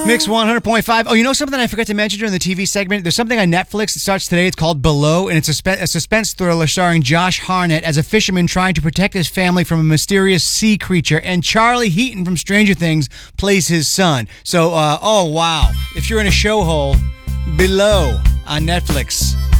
Mix 100.5. Oh, you know something I forgot to mention during the TV segment? There's something on Netflix that starts today. It's called Below, and it's a suspense thriller starring Josh Hartnett as a fisherman trying to protect his family from a mysterious sea creature. And Charlie Heaton from Stranger Things plays his son. So, oh, wow. If you're in a show hole, Below on Netflix.